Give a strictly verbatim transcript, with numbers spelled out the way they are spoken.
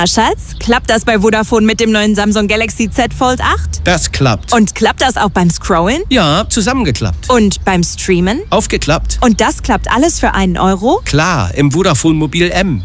Na, Schatz, klappt das bei Vodafone mit dem neuen Samsung Galaxy Z Fold acht? Das klappt. Und klappt das auch beim Scrollen? Ja, zusammengeklappt. Und beim Streamen? Aufgeklappt. Und das klappt alles für einen Euro? Klar, im Vodafone Mobil M.